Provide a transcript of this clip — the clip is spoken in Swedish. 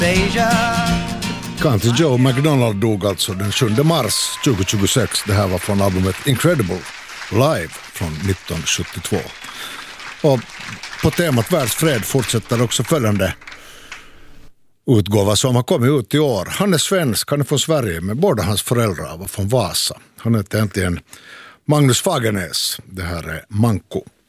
Country Joe McDonald dog alltså den 7 mars 2026. Det här var från albumet Incredible Live från 1972. Och på temat världsfred fortsätter också följande utgåva som har kommit ut i år. Han är svensk, han är från Sverige, men båda hans föräldrar var från Vasa. Han heter egentligen Magnus Fagernäs. Det här är Manko.